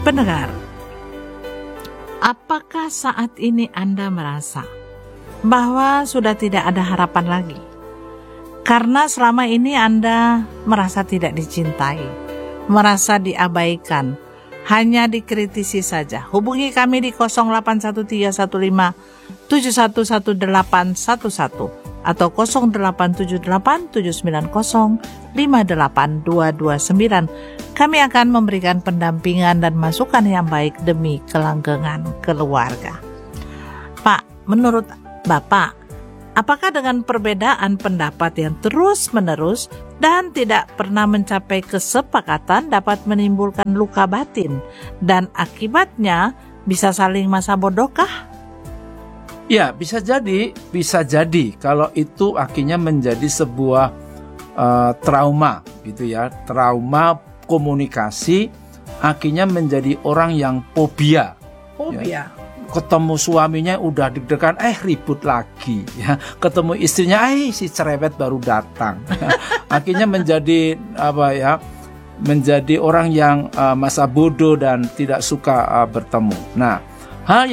Pendengar, apakah saat ini Anda merasa bahwa sudah tidak ada harapan lagi? Karena selama ini Anda merasa tidak dicintai, merasa diabaikan, hanya dikritisi saja. Hubungi kami di 081315711811 atau 087879058229. Kami akan memberikan pendampingan dan masukan yang baik demi kelanggengan keluarga. Pak, menurut Bapak, apakah dengan perbedaan pendapat yang terus-menerus dan tidak pernah mencapai kesepakatan dapat menimbulkan luka batin dan akibatnya bisa saling masa bodohkah? Ya, bisa jadi kalau itu akhirnya menjadi sebuah trauma gitu ya, trauma komunikasi, akhirnya menjadi orang yang fobia. Ya. Ketemu suaminya udah deg-degan, ribut lagi ya. Ketemu istrinya, si cerewet baru datang. Akhirnya menjadi menjadi orang yang masa bodoh dan tidak suka bertemu. Nah,